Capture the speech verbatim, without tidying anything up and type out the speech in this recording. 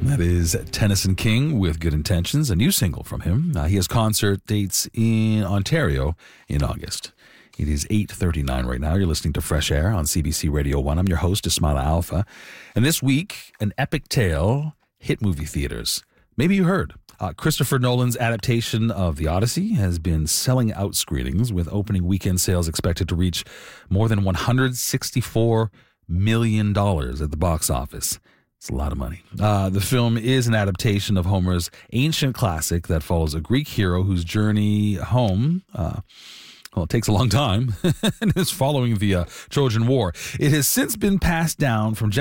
That is Tennyson King with Good Intentions, a new single from him. Uh, he has concert dates in Ontario in August. It is eight thirty-nine right now. You're listening to Fresh Air on C B C Radio one. I'm your host, Ismaila Alfa. And this week, an epic tale hit movie theaters. Maybe you heard. Uh, Christopher Nolan's adaptation of The Odyssey has been selling out screenings, with opening weekend sales expected to reach more than one hundred sixty-four million dollars at the box office. It's a lot of money. Uh, the film is an adaptation of Homer's ancient classic that follows a Greek hero whose journey home, uh, well, it takes a long time, and is following the uh, Trojan War. It has since been passed down from